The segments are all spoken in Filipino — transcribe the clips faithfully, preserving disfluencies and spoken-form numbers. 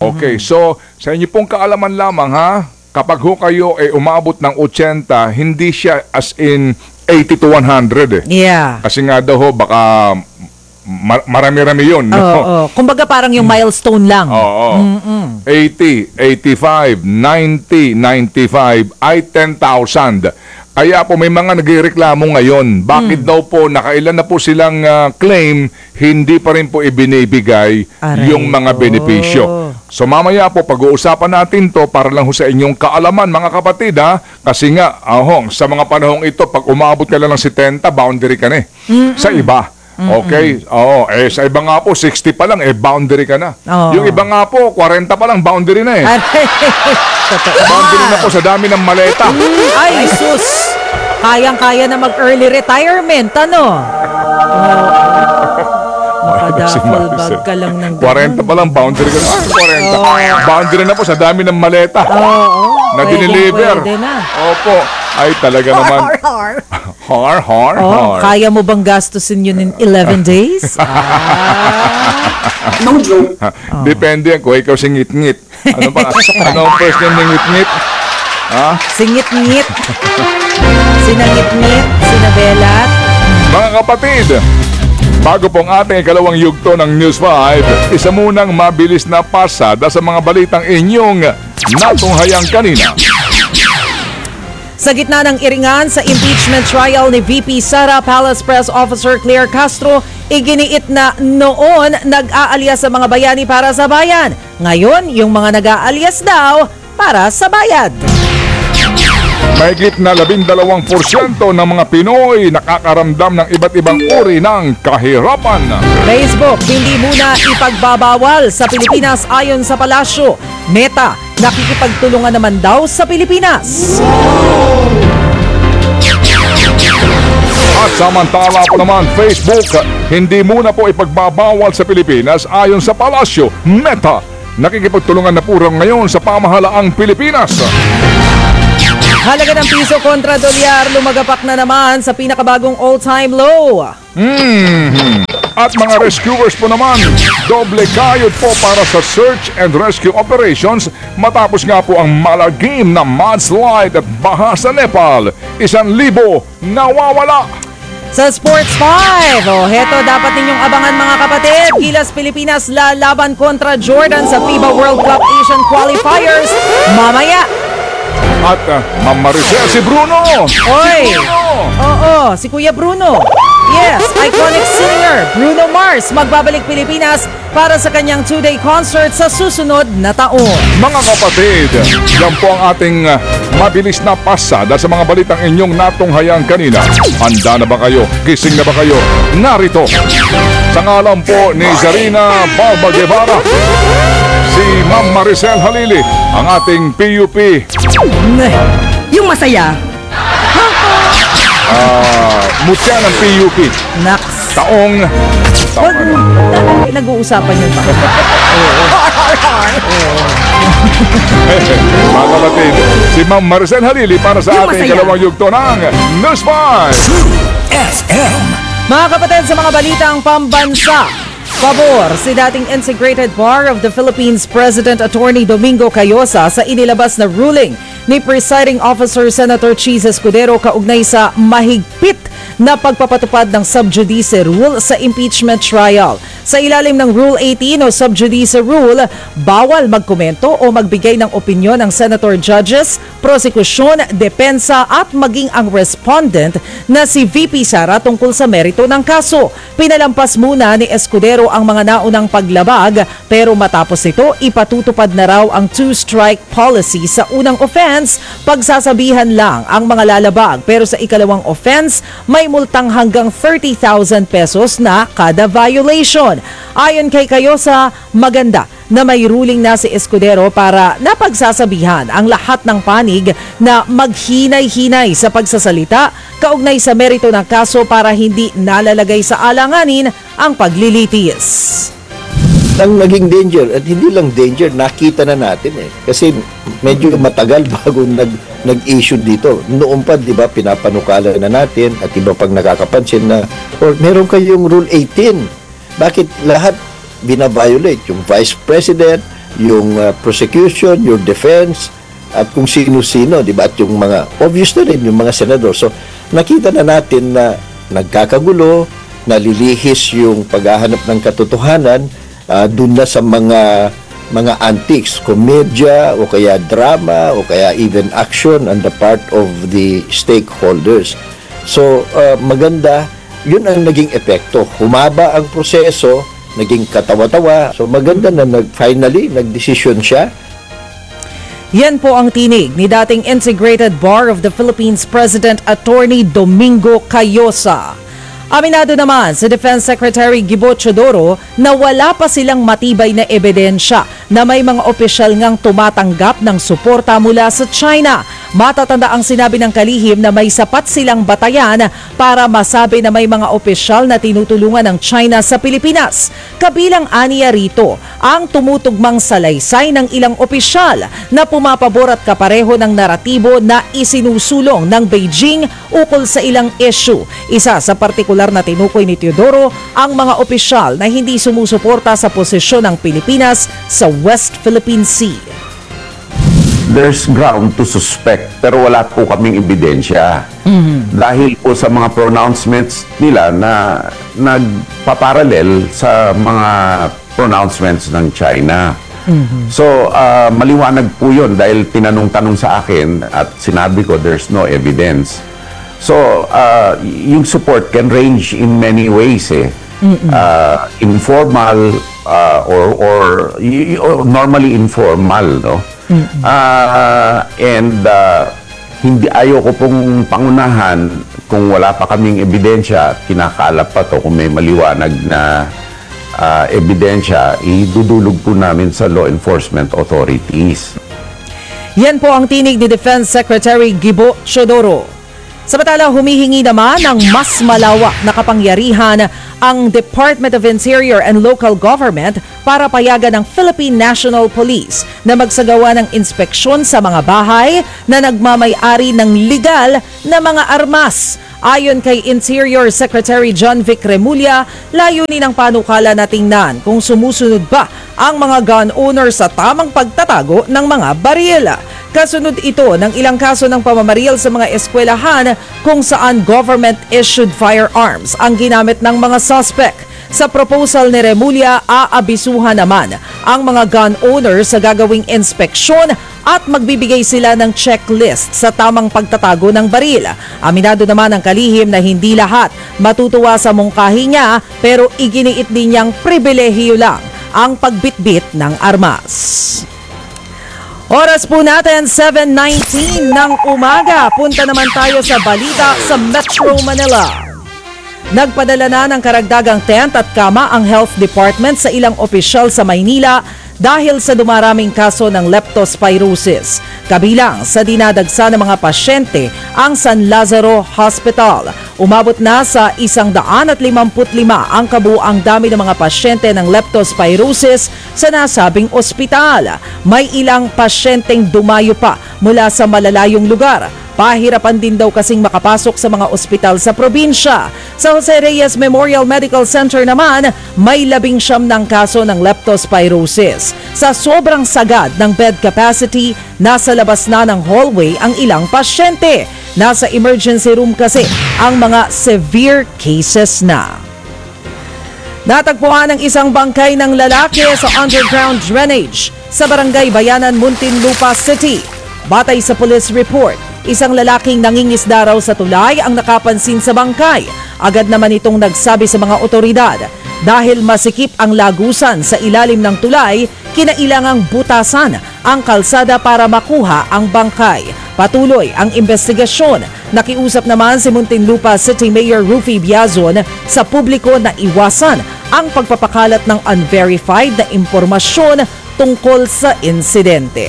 Okay, so sa inyo pong kaalaman lamang ha, kapag ho kayo ay umabot ng eighty, hindi siya as in eighty to one hundred eh. Yeah. Kasi nga daw ho, baka mar- marami-rami yun. Oo, No? oo. Kumbaga parang yung milestone lang. Oo. eighty, eighty-five, ninety, ninety-five ay ten thousand. Kaya po may mga nagrereklamo ngayon. Bakit Hmm. daw po nakailan na po silang ah, claim, hindi pa rin po ibinibigay Aray yung mga ko. benepisyo. So mamaya po pag-uusapan natin to para lang ho sa inyong kaalaman mga kapatid ha. Kasi nga, ahong, sa mga panahong ito, pag umabot ka lang ng setenta, boundary ka na eh. Sa iba. Okay? Oo. Eh, sa iba nga po, sixty pa lang, eh, boundary ka na. Oo. Yung iba nga po, forty pa lang, boundary na eh. Aray. Totoo. Boundary na po sa dami ng maleta. Ay, sus! Kayang-kaya na mag-early retirement, ano? Makadaffel bag ka lang ng forty pa lang, boundary ka na. Ah, forty. Boundary na po sa dami ng maleta. Oo. Na Pwede, dineliver. pwede na. Opo. Ay, talaga naman. Har, har. Har, har, Oh, har. kaya mo bang gastusin yun in eleven days? Ah. No joke. Ha, Depende yan kung ikaw singit-ngit. Ano pa? Ano ang first name ng ngit-ngit? Ha? Singit-ngit. Sinangit-ngit. Sinabelat. Mga kapatid, bago pong ating ikalawang yugto ng News five, isa munang mabilis na pasada sa mga balitang inyong natunghayang kanina. Sa gitna ng iringan sa impeachment trial ni V P Sara, Palace Press Officer Claire Castro, iginiit na noon nag-aalyas sa mga bayani para sa bayan. Ngayon, yung mga nag-aalyas daw para sa bayad. Mahigit na labindalawang porsyento ng mga Pinoy nakakaramdam ng iba't ibang uri ng kahirapan. Facebook, hindi muna ipagbabawal sa Pilipinas ayon sa palasyo. Meta, nakikipagtulungan naman daw sa Pilipinas. At samantala po naman, Facebook, hindi muna po ipagbabawal sa Pilipinas ayon sa palasyo. Meta, nakikipagtulungan na po ngayon sa pamahalaang Pilipinas. Halaga ng piso kontra dolyar lumagapak na naman sa pinakabagong all-time low. Mhm. At mga rescuers po naman, doble kayod po para sa search and rescue operations matapos nga po ang malagim na mudslide at baha sa Nepal. Isang libo nawawala. Sa Sports five, oh, heto dapat ninyong abangan mga kapatid. Gilas Pilipinas lalaban kontra Jordan sa FIBA World Cup Asian Qualifiers mamaya. At uh, Ma'am Maricel, si Bruno! Oy! Si Bruno! Oo, si Kuya Bruno. Yes, iconic singer Bruno Mars magbabalik Pilipinas para sa kanyang two-day concert sa susunod na taon. Mga kapatid, yan po ang ating uh, mabilis na pasada sa mga balitang inyong natunghayang kanina. Handa na ba kayo? Gising na ba kayo? Narito, sa ngalan po ni Zarina Balba Guevara, si Ma'am Maricel Halili, ang ating P U P. Yung masaya. Ah, mutya ng P U P. Naks. Taong, taong Wag, ano? dapat pinag-uusapan yun pa. Mga kapatid, si Ma'am Maricel Halili para sa Yung ating masaya. ikalawang yugto ng News five. Mga kapatid, sa mga balitang pambansa, pabor si dating Integrated Bar of the Philippines President Attorney Domingo Cayosa sa inilabas na ruling ni Presiding Officer Senator Cheese Escudero kaugnay sa mahigpit na pagpapatupad ng sub judice rule sa impeachment trial. Sa ilalim ng Rule eighteen o sub judice rule, bawal magkomento o magbigay ng opinyon ang senator judges, prosekusyon, depensa at maging ang respondent na si V P Sara tungkol sa merito ng kaso. Pinalampas muna ni Escudero ang mga naunang paglabag pero matapos ito, ipatutupad na raw ang two-strike policy sa unang offense, pagsasabihan lang ang mga lalabag pero sa ikalawang offense, may multang hanggang thirty thousand pesos na kada violation. Ayon kay Cayosa, maganda na may ruling na si Escudero para napagsasabihan ang lahat ng panig na maghinay-hinay sa pagsasalita kaugnay sa merito ng kaso para hindi nalalagay sa alanganin ang paglilitis. Ang naging danger, at hindi lang danger, nakita na natin eh. Kasi medyo matagal bago nag, nag-issue dito. Noon pa, di ba, pinapanukala na natin at iba pang nakakapansin na, or meron kayong Rule eighteen. Bakit lahat binaviolate? Yung Vice President, yung uh, prosecution, your defense, at kung sino-sino, di ba? At yung mga, obvious na rin, yung mga senador. So, nakita na natin na nagkakagulo, nalilihis yung paghahanap ng katotohanan, uh, dun na sa mga mga antics, komedya, o kaya drama, o kaya even action on the part of the stakeholders. So, uh, maganda, yun ang naging epekto. Humaba ang proseso, naging katawa-tawa. So, maganda na nag, finally, nagdesisyon siya. Yan po ang tinig ni dating Integrated Bar of the Philippines President Attorney Domingo Cayosa. Aminado naman si Defense Secretary Gibo Chodoro na wala pa silang matibay na ebidensya na may mga opisyal ngang tumatanggap ng suporta mula sa China. Matatanda ang sinabi ng kalihim na may sapat silang batayan para masabi na may mga opisyal na tinutulungan ng China sa Pilipinas. Kabilang aniya rito ang tumutugmang salaysay ng ilang opisyal na pumapabor at kapareho ng naratibo na isinusulong ng Beijing ukol sa ilang issue. Isa sa partikular na tinukoy ni Teodoro ang mga opisyal na hindi sumusuporta sa posisyon ng Pilipinas sa West Philippine Sea. There's ground to suspect pero wala po kaming ebidensya. Mm-hmm. Dahil po sa mga pronouncements nila na nagpaparalel sa mga pronouncements ng China. Mm-hmm. So, uh, maliwanag po yun dahil tinanong-tanong sa akin at sinabi ko there's no evidence. So, uh, yung support can range in many ways eh. Uh, informal uh, or, or y- y- normally informal, no? Uh, and uh, hindi ayoko pong pangunahan kung wala pa kaming ebidensya, kinakaalap pa to kung may maliwanag na uh, ebidensya, idudulog po namin sa law enforcement authorities. Yan po ang tinig ni Defense Secretary Gibo Chodoro. Samantala, humihingi naman ng mas malawak na kapangyarihan ang Department of Interior and Local Government para payagan ng Philippine National Police na magsagawa ng inspeksyon sa mga bahay na nagmamay-ari ng legal na mga armas. Ayon kay Interior Secretary John Vic Remulla, layunin ng panukala na tingnan kung sumusunod ba ang mga gun owners sa tamang pagtatago ng mga baril. Kasunod ito ng ilang kaso ng pamamaril sa mga eskwelahan kung saan government-issued firearms ang ginamit ng mga suspect. Sa proposal ni Remulla, aabisuhan naman ang mga gun owners sa gagawing inspeksyon at magbibigay sila ng checklist sa tamang pagtatago ng baril. Aminado naman ang kalihim na hindi lahat matutuwa sa mungkahi niya pero iginiit din niyang pribilehiyo lang ang pagbitbit ng armas. Oras po natin, seven nineteen ng umaga. Punta naman tayo sa balita sa Metro Manila. Nagpadala na ng karagdagang tent at kama ang Health Department sa ilang opisyal sa Maynila dahil sa dumaraming kaso ng leptospirosis. Kabilang sa dinadagsa ng mga pasyente ang San Lazaro Hospital. Umabot na sa isang daan at limamput lima ang kabuuang dami ng mga pasyente ng leptospirosis sa nasabing ospital. May ilang pasyenteng dumayo pa mula sa malalayong lugar. Pahirapan din daw kasing makapasok sa mga ospital sa probinsya. Sa Jose Reyes Memorial Medical Center naman, may labing siyam ng kaso ng leptospirosis. Sa sobrang sagad ng bed capacity, nasa labas na ng hallway ang ilang pasyente. Nasa emergency room kasi ang mga severe cases na. Natagpuan ang isang bangkay ng lalaki sa underground drainage sa Barangay Bayanan, Muntinlupa City. Batay sa police report, isang lalaking nangingisda raw sa tulay ang nakapansin sa bangkay. Agad naman itong nagsabi sa mga otoridad. Dahil masikip ang lagusan sa ilalim ng tulay, kinailangang butasan ang kalsada para makuha ang bangkay. Patuloy ang investigasyon. Nakiusap naman si Muntinlupa City Mayor Rufy Biazon sa publiko na iwasan ang pagpapakalat ng unverified na impormasyon tungkol sa insidente.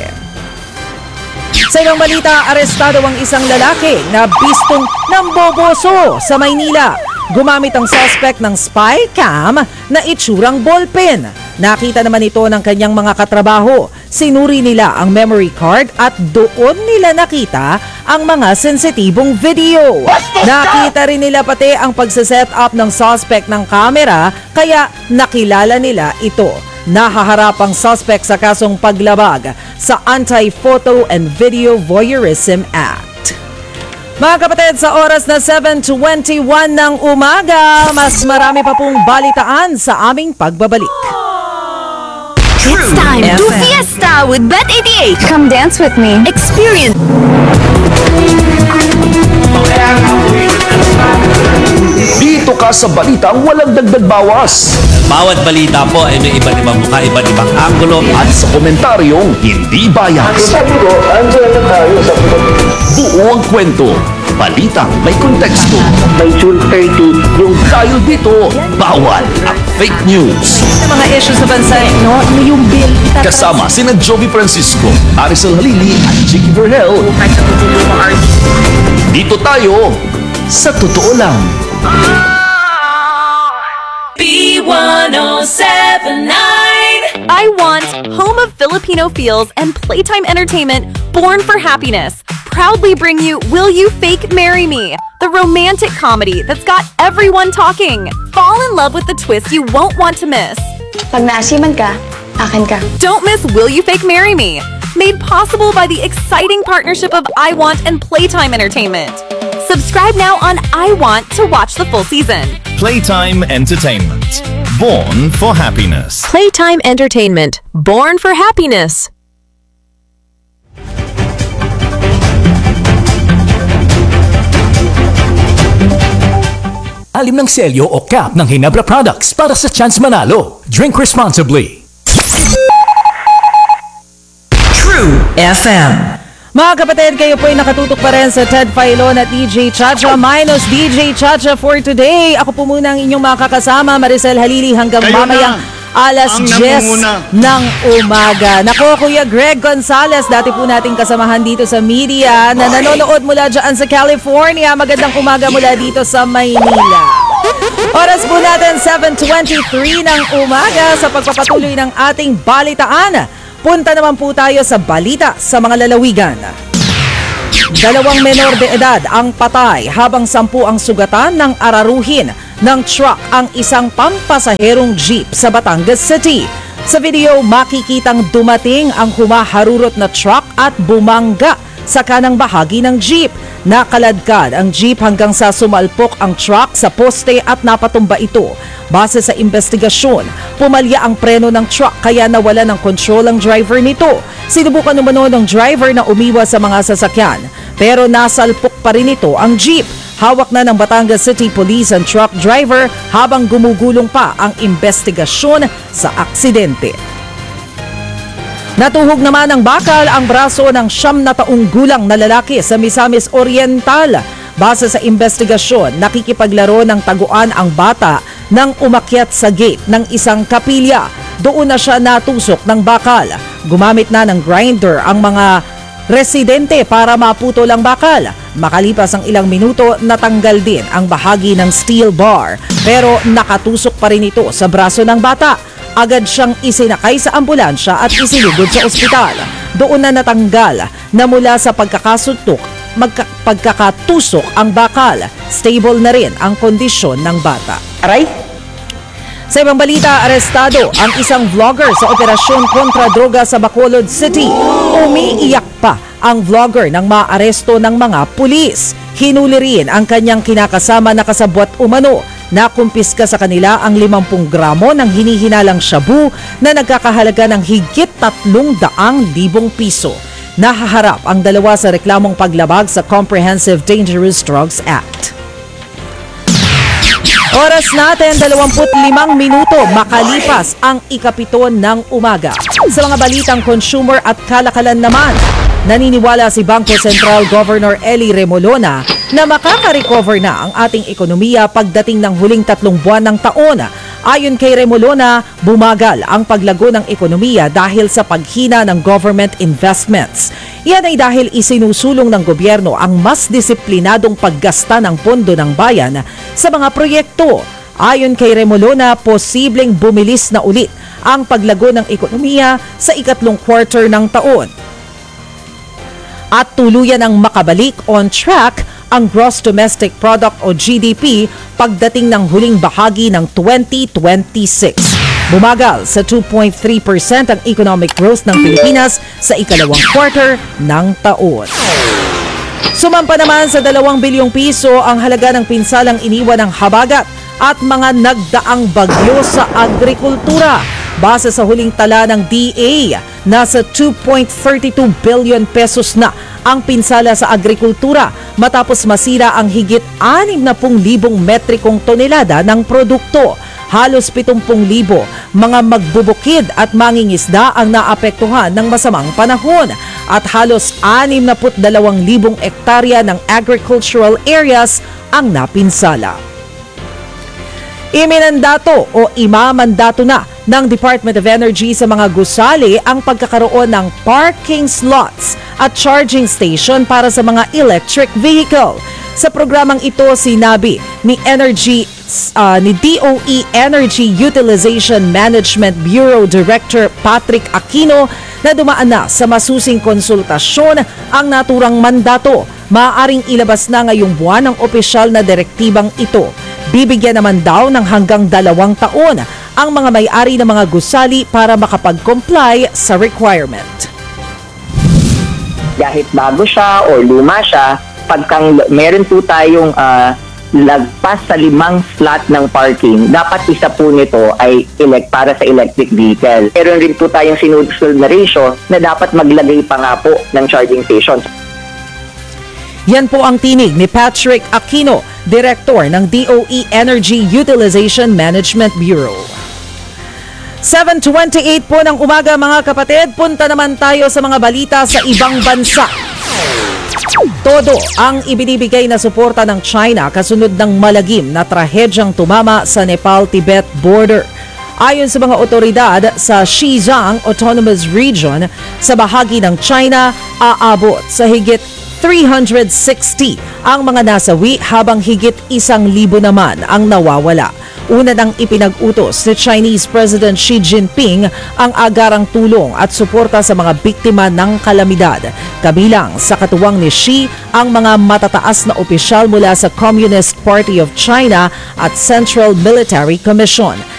Sa ibang balita, arestado ang isang lalaki na bistong namboboso sa Maynila. Gumamit ang suspect ng spy cam na itsurang ballpen. Nakita naman ito ng kanyang mga katrabaho. Sinuri nila ang memory card at doon nila nakita ang mga sensitibong video. Nakita rin nila pati ang pagsiset up ng suspect ng camera kaya nakilala nila ito. Nahaharap ang suspect sa kasong paglabag sa Anti-Photo and Video Voyeurism Act. Mga kapatid, sa oras na seven twenty-one ng umaga, mas marami pa pong balitaan sa aming pagbabalik. It's time to F M. fiesta with Bet eighty-eight. Come dance with me. Experience. Dito ka sa balitang walang dagdag bawas. Bawat balita po ay may iba't ibang mukha, iba't ibang anggulo At sa komentaryong hindi bias. Buo ang kwento. Balitang may konteksto. May June thirty. Yung dahil dito, bawal ang fake news. Sa mga issues sa bansa, no, ano yung bill? Kasama sina Jovi Francisco, Aricel Halili at Chicky Vergel. Dito tayo sa totoo lang. B one oh seven nine. I want home of Filipino feels and playtime entertainment born for happiness. Proudly bring you Will You Fake Marry Me? The romantic comedy that's got everyone talking. Fall in love with the twist you won't want to miss. Pag naasiman ka, akin ka. Don't miss Will You Fake Marry Me? Made possible by the exciting partnership of I Want and Playtime Entertainment. Subscribe now on I Want to watch the full season. Playtime Entertainment. Born for happiness. Playtime Entertainment. Born for happiness. Alim ng selyo o cap ng Hinebra products para sa chance manalo. Drink responsibly. True F M. Mga kapatid, kayo po ay nakatutok pa rin sa Ted Filon at D J Chacha minus D J Chacha for today. Ako po muna ang inyong makakasama, Maricel Halili, hanggang Kayo mamayang na alas ang diyes namumuna. ng umaga. Nako, Kuya Greg Gonzalez, dati po nating kasamahan dito sa media na nanonood mula dyan sa California. Magandang umaga mula dito sa Maynila. Oras po natin seven twenty-three ng umaga sa pagpapatuloy ng ating balitaan. Punta naman po tayo sa balita sa mga lalawigan. Dalawang menor de edad ang patay habang sampu ang sugatan ng araruhin ng truck ang isang pampasaherong jeep sa Batangas City. Sa video, makikitang dumating ang humaharurot na truck at bumangga sa kanang bahagi ng jeep. Nakaladkad ang jeep hanggang sa sumalpok ang truck sa poste at napatumba ito. Base sa investigasyon, pumalya ang preno ng truck kaya nawala ng kontrol ang driver nito. Sinubukan umano ng driver na umiwas sa mga sasakyan, pero nasalpok pa rin ito ang jeep. Hawak na ng Batangas City Police ang truck driver habang gumugulong pa ang investigasyon sa aksidente. Natuhog naman ng bakal ang braso ng siyam na taong gulang na lalaki sa Misamis Oriental. Base sa investigasyon, nakikipaglaro ng taguan ang bata nang umakyat sa gate ng isang kapilya. Doon na siya natusok ng bakal. Gumamit na ng grinder ang mga residente para maputol ang bakal. Makalipas ang ilang minuto, natanggal din ang bahagi ng steel bar. Pero nakatusok pa rin ito sa braso ng bata. Agad siyang isinakay sa ambulansya at isinugod sa ospital. Doon na natanggal na mula sa pagkakasuntok, magka, pagkakatusok ang bakal. Stable na rin ang kondisyon ng bata. Aray? Sa ibang balita, arestado ang isang vlogger sa operasyon kontra droga sa Bacolod City. Umiiyak pa ang vlogger nang maaresto ng mga pulis. Hinuli rin ang kanyang kinakasama na kasabwat umano. Nakumpiska sa kanila ang limampu gramo ng hinihinalang shabu na nagkakahalaga ng higit tatlong daang libong piso. Nahaharap ang dalawa sa reklamong paglabag sa Comprehensive Dangerous Drugs Act. Oras natin, dalawampu't limang minuto makalipas ang ikapito ng umaga. Sa mga balitang consumer at kalakalan naman, naniniwala si Bangko Sentral Governor Eli Remolona na makaka-recover na ang ating ekonomiya pagdating ng huling tatlong buwan ng taon. Ayon kay Remolona, bumagal ang paglago ng ekonomiya dahil sa paghina ng government investments. Yan ay dahil isinusulong ng gobyerno ang mas disiplinadong paggasta ng pondo ng bayan sa mga proyekto. Ayon kay Remolona, posibleng bumilis na ulit ang paglago ng ekonomiya sa ikatlong quarter ng taon. At tuluyan ang makabalik on track ang Gross Domestic Product o G D P pagdating ng huling bahagi ng twenty twenty-six. Bumagal sa two point three percent ang economic growth ng Pilipinas sa ikalawang quarter ng taon. Sumampa naman sa dalawang bilyong piso ang halaga ng pinsalang iniwan ng habagat at mga nagdaang bagyo sa agrikultura. Base sa huling tala ng D A, nasa two point three two billion pesos na ang pinsala sa agrikultura matapos masira ang higit anim na pung libong metrikong tonelada ng produkto. Halos pitongpung libo mga magbubukid at mangingisda ang naapektuhan ng masamang panahon at halos anim na dalawang libong ektarya ng agricultural areas ang napinsala. Iminandato o imamandato na ng Department of Energy sa mga gusali ang pagkakaroon ng parking slots at charging station para sa mga electric vehicle. Sa programang ito, sinabi ni Energy uh, ni D O E Energy Utilization Management Bureau Director Patrick Aquino na dumaan na sa masusing konsultasyon ang naturang mandato. Maaaring ilabas na ngayong buwan ang opisyal na direktibang ito. Bibigyan naman daw ng hanggang dalawang taon ang mga may-ari ng mga gusali para makapag-comply sa requirement. Kahit bago siya o luma siya, pagkang meron po tayong uh, lagpas sa limang slot ng parking, dapat isa po nito ay elect para sa electric vehicle. Meron rin po tayong sinusunod na ratio na dapat maglagay pa nga po ng charging stations. Yan po ang tinig ni Patrick Aquino, Director ng D O E Energy Utilization Management Bureau. seven twenty-eight po ng umaga mga kapatid, punta naman tayo sa mga balita sa ibang bansa. Todo ang ibinibigay na suporta ng China kasunod ng malagim na trahedyang tumama sa Nepal-Tibet border. Ayon sa mga otoridad sa Xizang Autonomous Region, sa bahagi ng China, aabot sa higit three hundred sixty ang mga nasawi habang higit isang libo naman ang nawawala. Una nang ipinag-utos ni Chinese President Xi Jinping ang agarang tulong at suporta sa mga biktima ng kalamidad. Kabilang sa katuwang ni Xi ang mga matataas na opisyal mula sa Communist Party of China at Central Military Commission.